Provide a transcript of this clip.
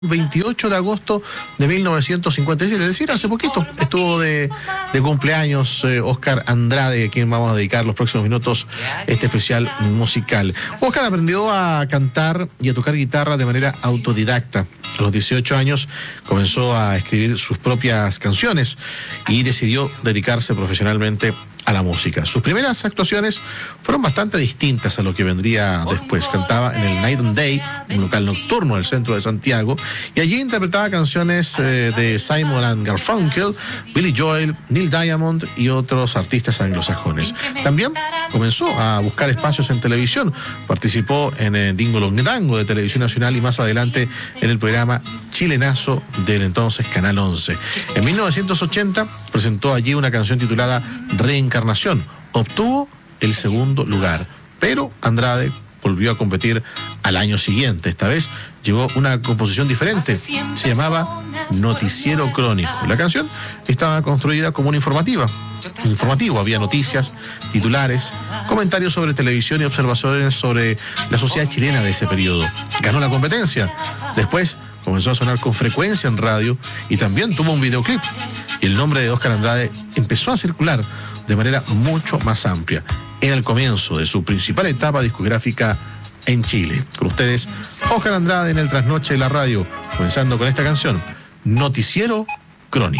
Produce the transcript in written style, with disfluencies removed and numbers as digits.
28 de agosto de 1957, es decir, hace poquito estuvo de cumpleaños Óscar Andrade, a quien vamos a dedicar los próximos minutos este especial musical. Óscar aprendió a cantar y a tocar guitarra de manera autodidacta. A los 18 años comenzó a escribir sus propias canciones y decidió dedicarse profesionalmente a la música. Sus primeras actuaciones fueron bastante distintas a lo que vendría después. Cantaba en el Night and Day, un local nocturno del centro de Santiago, y allí interpretaba canciones de Simon and Garfunkel, Billy Joel, Neil Diamond y otros artistas anglosajones. También comenzó a buscar espacios en televisión. Participó en Dingo Longuetango de Televisión Nacional y más adelante en el programa Chilenazo del entonces Canal 11. En 1980 presentó allí una canción titulada Reencarnación. Obtuvo el segundo lugar, pero Andrade volvió a competir al año siguiente. Esta vez llevó una composición diferente. Se llamaba Noticiero Crónico. La canción estaba construida como un informativo. Había noticias, titulares, comentarios sobre televisión y observaciones sobre la sociedad chilena de ese periodo. Ganó la competencia. Después comenzó a sonar con frecuencia en radio y también tuvo un videoclip. Y el nombre de Óscar Andrade empezó a circular de manera mucho más amplia. Era el comienzo de su principal etapa discográfica en Chile. Con ustedes, Óscar Andrade en el Trasnoche de la Radio, comenzando con esta canción, Noticiero Crónico.